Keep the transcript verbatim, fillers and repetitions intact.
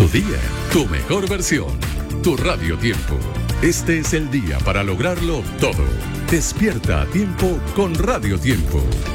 tu día, tu mejor versión, tu Radio Tiempo. Este es el día para lograrlo todo. Despierta a tiempo con Radio Tiempo.